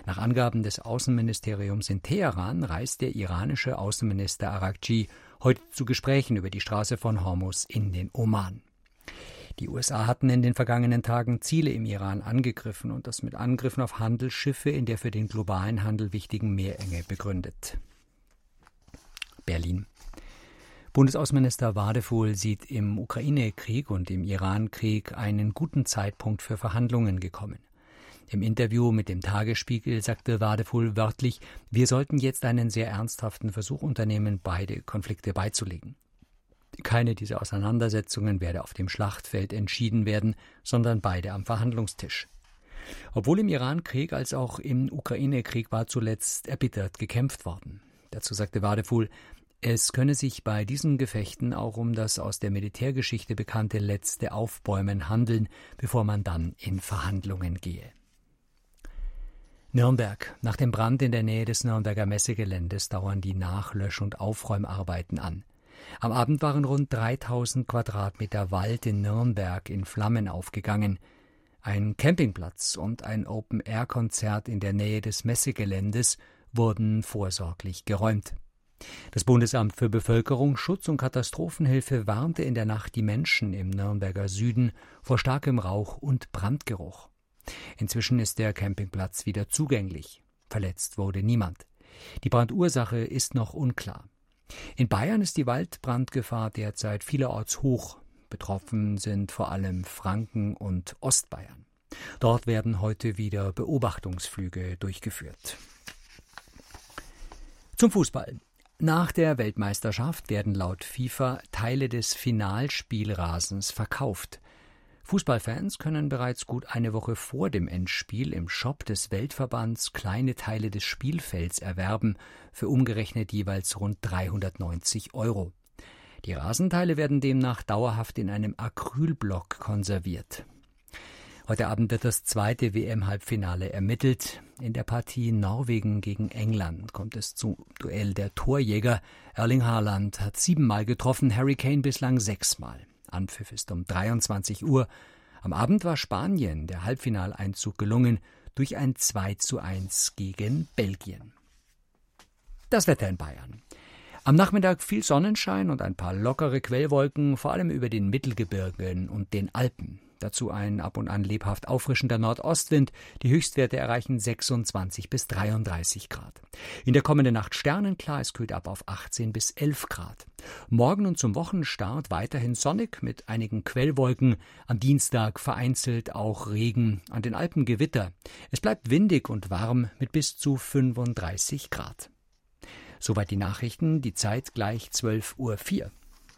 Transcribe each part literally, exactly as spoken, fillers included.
Nach Angaben des Außenministeriums in Teheran reist der iranische Außenminister Araghchi heute zu Gesprächen über die Straße von Hormuz in den Oman. Die U S A hatten in den vergangenen Tagen Ziele im Iran angegriffen und das mit Angriffen auf Handelsschiffe in der für den globalen Handel wichtigen Meerenge begründet. Berlin. Bundesaußenminister Wadefuhl sieht im Ukraine-Krieg und im Iran-Krieg einen guten Zeitpunkt für Verhandlungen gekommen. Im Interview mit dem Tagesspiegel sagte Wadefuhl wörtlich, wir sollten jetzt einen sehr ernsthaften Versuch unternehmen, beide Konflikte beizulegen. Keine dieser Auseinandersetzungen werde auf dem Schlachtfeld entschieden werden, sondern beide am Verhandlungstisch. Obwohl im Iran-Krieg als auch im Ukraine-Krieg war zuletzt erbittert gekämpft worden. Dazu sagte Wadefuhl, es könne sich bei diesen Gefechten auch um das aus der Militärgeschichte bekannte letzte Aufbäumen handeln, bevor man dann in Verhandlungen gehe. Nürnberg. Nach dem Brand in der Nähe des Nürnberger Messegeländes dauern die Nachlösch- und Aufräumarbeiten an. Am Abend waren rund dreitausend Quadratmeter Wald in Nürnberg in Flammen aufgegangen. Ein Campingplatz und ein Open-Air-Konzert in der Nähe des Messegeländes wurden vorsorglich geräumt. Das Bundesamt für Bevölkerungsschutz und Katastrophenhilfe warnte in der Nacht die Menschen im Nürnberger Süden vor starkem Rauch und Brandgeruch. Inzwischen ist der Campingplatz wieder zugänglich. Verletzt wurde niemand. Die Brandursache ist noch unklar. In Bayern ist die Waldbrandgefahr derzeit vielerorts hoch. Betroffen sind vor allem Franken und Ostbayern. Dort werden heute wieder Beobachtungsflüge durchgeführt. Zum Fußball. Nach der Weltmeisterschaft werden laut FIFA Teile des Finalspielrasens verkauft. Fußballfans können bereits gut eine Woche vor dem Endspiel im Shop des Weltverbands kleine Teile des Spielfelds erwerben, für umgerechnet jeweils rund dreihundertneunzig Euro. Die Rasenteile werden demnach dauerhaft in einem Acrylblock konserviert. Heute Abend wird das zweite W M-Halbfinale ermittelt. In der Partie Norwegen gegen England kommt es zum Duell der Torjäger. Erling Haaland hat siebenmal getroffen, Harry Kane bislang sechsmal. Anpfiff ist um dreiundzwanzig Uhr. Am Abend war Spanien der Halbfinaleinzug gelungen durch ein zwei zu eins gegen Belgien. Das Wetter in Bayern. Am Nachmittag viel Sonnenschein und ein paar lockere Quellwolken, vor allem über den Mittelgebirgen und den Alpen. Dazu ein ab und an lebhaft auffrischender Nordostwind. Die Höchstwerte erreichen sechsundzwanzig bis dreiunddreißig Grad. In der kommenden Nacht sternenklar, es kühlt ab auf achtzehn bis elf Grad. Morgen und zum Wochenstart weiterhin sonnig mit einigen Quellwolken. Am Dienstag vereinzelt auch Regen, an den Alpen Gewitter. Es bleibt windig und warm mit bis zu fünfunddreißig Grad. Soweit die Nachrichten, die Zeit gleich zwölf Uhr vier.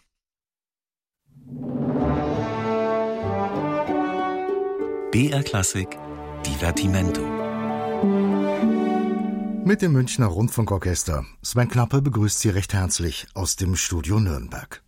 B R Klassik Divertimento. Mit dem Münchner Rundfunkorchester. Sven Knappe begrüßt Sie recht herzlich aus dem Studio Nürnberg.